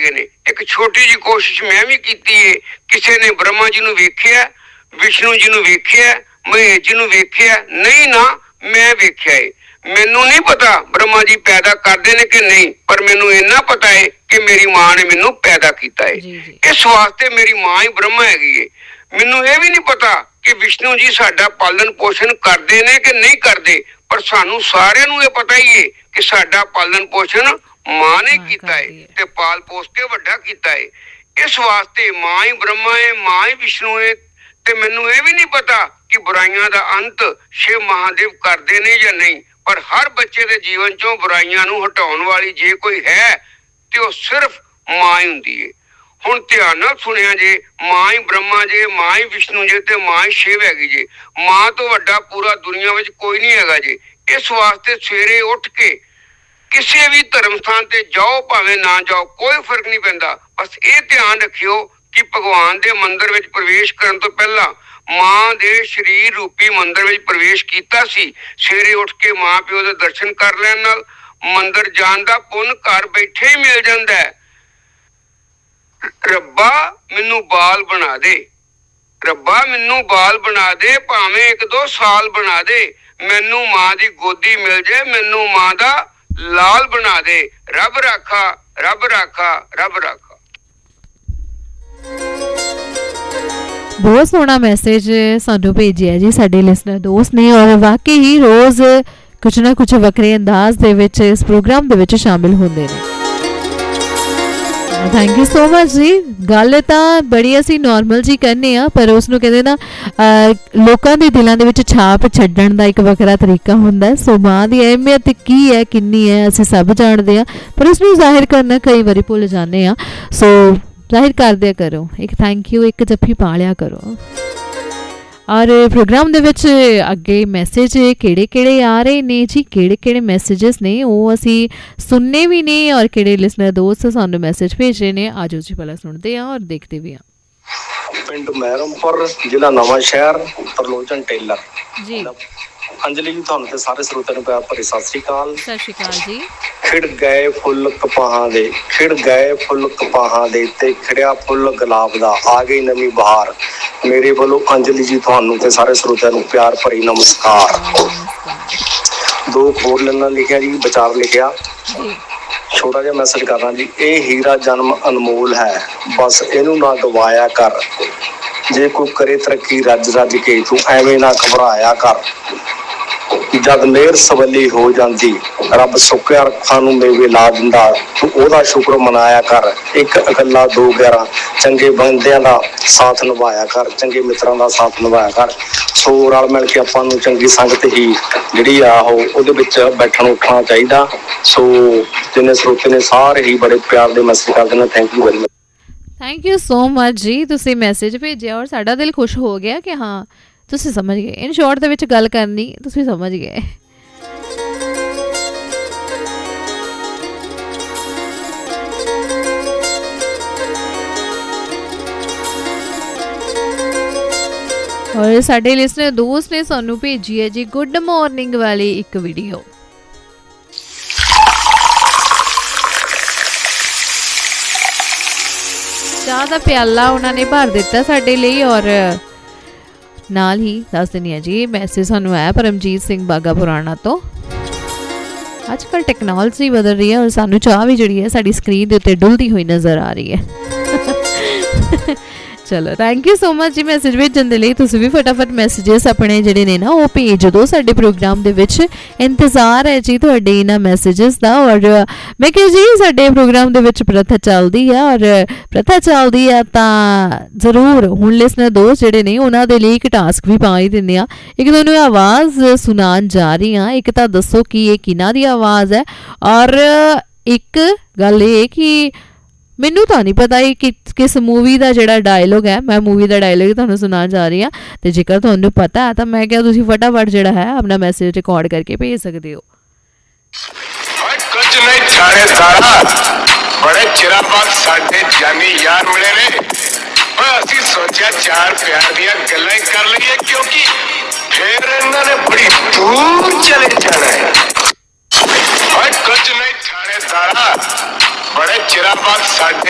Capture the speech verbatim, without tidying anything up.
ਹੈਗੇ ਨੇ। ਇੱਕ ਛੋਟੀ जी कोशिश मैं भी कीती है। किसी ने ब्रह्मा जी नूं वेखिया, विष्णु जी नूं वेखिया, महेश जी नूं वेखिया नहीं ना, मैं वेखिया है। मैनू नहीं पता ब्रह्मा जी पैदा करते ने कि नहीं, पर मैनू इन्ना पता है कि मेरी मां ने मैनू पैदा किया है। इस वास्ते मेरी मां ही ब्रह्मा हैगी है। मैनू ये भी नहीं पता कि विष्णु जी साडा पालन पोषण करते ने कि नहीं करते, पर सानू सारिਆਂ ਨੂੰ ਇਹ पता ही है कि साडा पालन पोषण मां ने किया है ते पाल पोस के वड्डा किया है। इस वास्ते मां ही ब्रह्मा है, मां ही विष्णु है। ते मैनू ये भी नहीं पता कि बुराइयां दा अंत शिव महादेव करते ने या नहीं, पर हर बच्चे दे जीवन चों बुराइयां नूं हटाउण वाली जे कोई है ते वो सिर्फ मां ही हुंदी है। हुण ध्यान नाल सुनिया जे, मां ही ब्रह्मा जे, मां ही विष्णु जे ते मां ही शिव हैगी जे। मां तो वड्डा पूरा दुनिया विच कोई नहीं हैगा जे। इस वास्ते सवेरे उठ के किसी भी धर्म स्थान ते जाओ भावें ना जाओ कोई फर्क नहीं पैंदा। बस ये ध्यान रखियो कि भगवान दे मंदिर विच प्रवेश करन तो पहला मां दे शरीर रूपी मंदिर विच प्रवेश कीता सी। सवेरे उठ के मां प्यो दे दर्शन कर लैण नाल मंदिर जाण दा पुण्य घर बैठे ही मिल जांदा है। रब्बा मैनू बाल बना दे, रब्बा मैनू बाल बना दे, भावें एक दो साल बना दे, मैनू मां दी गोदी मिल जाए, मैनू मां दा लाल बना दे। रब राखा, रब राखा, रब राखा। बहुत सोहना मैसेज सानू भेजिया जी साडे लिसनर दोस्त ने, और वाकई ही रोज़ कुछ ना कुछ वक्रे अंदाज दे विच इस प्रोग्राम दे विच शामिल होंदे ने। थैंक यू सो मच जी। गल तां बड़ी असीं नॉर्मल जी करने आ, पर उसनूं कहंदे ना लोकां दे दिलां दे विच छाप छड्डण दा एक वखरा तरीका हुंदा है। सो मां दी अहमियत की है किन्नी है असीं सब जाणदे आ, पर उसनूं जाहिर करना कई वारी भुल जाने आ। सो जाहिर कर दिया करो, एक थैंक यू एक जफ्फी पा लिया करो। और प्रोग्राम दे विच अगे मैसेज केड़े केड़े आ रहे ने जी, केड़े केड़े मैसेजेस ने वो असी सुनने भी ने, और केड़े लिसनर दोस्त सानू मैसेज भेज रहे ने। आजो जी पहला सुनते हैं और देखते भी हैं। पिंड महरमपुर जिला नवां शहर, तरलोचन टेलर जी। अंजलि जी ਤੁਹਾਨੂੰ ਤੇ ਸਾਰੇ ਸਰੋਤਿਆਂ ਨੂੰ ਪਿਆਰ ਭਰੀ ਸਤਿ ਸ੍ਰੀ ਅਕਾਲ। ਸਤਿ ਸ੍ਰੀ ਅਕਾਲ ਜੀ। ਖਿੜ ਗਏ ਫੁੱਲ ਕਪਾਹਾਂ ਦੇ, ਖਿੜ ਗਏ ਫੁੱਲ ਕਪਾਹਾਂ ਦੇ ਤੇ ਖਿੜਿਆ ਫੁੱਲ ਗੁਲਾਬ ਦਾ, ਆ ਗਈ ਨਵੀਂ ਬਹਾਰ। ਮੇਰੇ ਵੱਲੋਂ ਅੰਜਲੀ ਜੀ ਤੁਹਾਨੂੰ ਤੇ ਸਾਰੇ ਸਰੋਤਿਆਂ ਨੂੰ ਪਿਆਰ ਭਰੀ ਨਮਸਕਾਰ। ਦੋ ਹੋਰ ਲੈਣਾ ਲਿਖਿਆ ਜੀ, ਵਿਚਾਰ ਲਿਖਿਆ ਜੀ। ਛੋਟਾ ਜਿਹਾ ਮੈਸੇਜ ਕਰਨਾ ਜੀ। ਇਹ ਹੀਰਾ ਜਨਮ ਅਨਮੋਲ ਹੈ, ਬਸ ਇਹਨੂੰ ਨਾ ਗਵਾਇਆ ਕਰ। ਜੇ ਕੋਈ ਕਰੇ ਤਰੱਕੀ ਰੱਜ ਰੱਜ ਕੇ, ਤੂੰ ਐਵੇਂ ਨਾ ਘਬਰਾਇਆ ਕਰ। ਜਦ ਮਿਹਰ ਸਵੱਲੀ ਹੋ ਜਾਂਦੀ, ਰੱਬ ਸੁੱਕਿਆ ਰੱਖਾਂ ਨੂੰ ਮੇਵੇ ਲਾ ਦਿੰਦਾ, ਤੂੰ ਉਹਦਾ ਸ਼ੁਕਰ ਮਨਾਇਆ ਕਰ। ਇੱਕ ਇਕੱਲਾ ਦੋ ਗਿਆਰਾਂ, ਚੰਗੇ ਬੰਦਿਆਂ ਦਾ ਸਾਥ ਨਿਭਾਇਆ ਕਰ, ਚੰਗੇ ਮਿੱਤਰਾਂ ਦਾ ਸਾਥ ਨਿਭਾਇਆ ਕਰ। ਸੋ ਰਲ ਮਿਲ ਕੇ ਆਪਾਂ ਨੂੰ ਚੰਗੀ ਸੰਗਤ ਹੀ ਜਿਹੜੀ ਆ ਉਹ ਉਹਦੇ ਵਿੱਚ ਬੈਠਣ ਉੱਠਣਾ ਚਾਹੀਦਾ। ਸੋ ਜਿੰਨੇ ਸਰੋਤੇ ਨੇ ਸਾਰੇ ਹੀ ਬੜੇ ਪਿਆਰ ਦੇ ਮੈਸੇਜ ਕਰਦੇ ਨੇ। Thank you very much. Thank you so much जी, तुसी मैसेज भेजिया और साडा दिल खुश हो गया कि हाँ तुसी समझ गए। इन शॉर्ट दे विच गल करनी तुसी समझ गए। और साडे लिसनर दोस्त ने सानू भेजी है जी गुड मॉर्निंग वाली एक वीडियो। चाह का प्याला उन्होंने भर दिता साडे लई, और नाल ही दस दिनी है जी मैसेज सानू आया परमजीत सिंह बागा पुराना तो। आजकल टेक्नोलॉजी बदल रही है और सानू चाह भी जिहड़ी है साडी स्क्रीन दे उत्ते डुलदी हुई नज़र आ रही है। चलो thank you so much ji message भेजण दे लई। तुसीं भी फटाफट मैसेजेस अपने जिहड़े ने ना वो भेज दो। साडे प्रोग्राम दे विच इंतज़ार है जी तुहाडे इन्हां मैसेजेस दा। और मैं कहा जी साडे प्रोग्राम दे विच प्रथा चलदी है, और प्रथा चलदी है तां जरूर हुण लिसनर दोस्त जिहड़े ने उन्हां दे लई एक टास्क भी पा ही दिंदे आ। एक तुहानूं आवाज़ सुनाण जा रही हाँ, एक तां दस्सो कि ये किहनां दी आवाज़ है, और एक गल ये कि मैनू तो नहीं पता कि किस मूवी का जोड़ा डायलॉग है। मैं मूवी का डायलॉग तुहानूं सुनान जा रही हाँ, तो जेकर तुहानूं पता है तो मैं क्या तुसीं फटाफट जोड़ा है अपना मैसेज रिकॉर्ड करके भेज सकते हो। कुछ नहीं थानेदारा, बड़े चिरा बाद साडे जानी यार मिले ने, पर असीं सोचा चार प्यार दियां गल्लां कर लईए, क्योंकि फिर इन्हां ने बड़ी दूर चले जाना है। कुछ नहीं थानेदारा, बड़े चिरा बाद साडे